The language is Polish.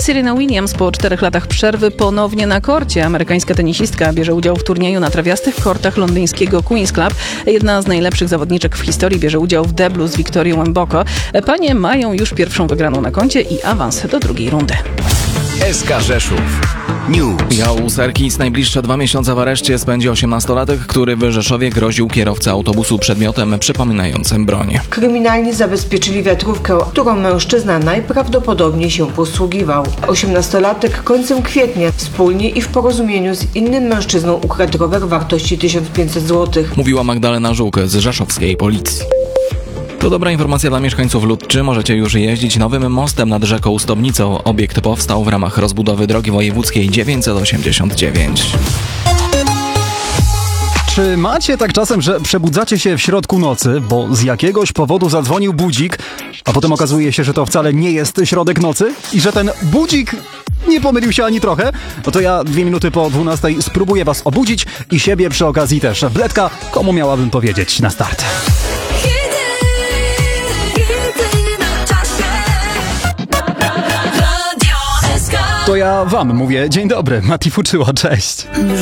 Serena Williams po 4 latach przerwy ponownie na korcie. Amerykańska tenisistka bierze udział w turnieju na trawiastych kortach londyńskiego Queen's Club. Jedna z najlepszych zawodniczek w historii bierze udział w deblu z Wiktorią Mboko. Panie mają już pierwszą wygraną na koncie i awans do drugiej rundy. SK Rzeszów News. Michał Serkis najbliższe 2 miesiące w areszcie spędzi 18-latek, który w Rzeszowie groził kierowcy autobusu przedmiotem przypominającym broń. Kryminalni zabezpieczyli wiatrówkę, którą mężczyzna najprawdopodobniej się posługiwał. 18-latek końcem kwietnia wspólnie i w porozumieniu z innym mężczyzną ukradł rower wartości 1500 zł. Mówiła Magdalena Żuk z rzeszowskiej policji. To dobra informacja dla mieszkańców Ludczy. Możecie już jeździć nowym mostem nad rzeką Stobnicą. Obiekt powstał w ramach rozbudowy drogi wojewódzkiej 989. Czy macie tak czasem, że przebudzacie się w środku nocy, bo z jakiegoś powodu zadzwonił budzik, a potem okazuje się, że to wcale nie jest środek nocy i że ten budzik nie pomylił się ani trochę? No to ja 2 minuty po 12 spróbuję was obudzić i siebie przy okazji też. Bledka, komu miałabym powiedzieć na start? To ja wam mówię dzień dobry, Mati Fuczyło, cześć.